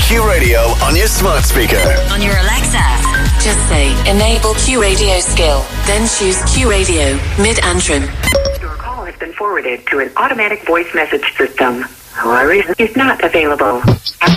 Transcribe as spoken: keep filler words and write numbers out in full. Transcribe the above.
Q Radio on your smart speaker. On your Alexa. Just say, enable Q Radio skill. Then choose Q Radio, mid-Antrim. Your call has been forwarded to an automatic voice message system. For a reason is not available.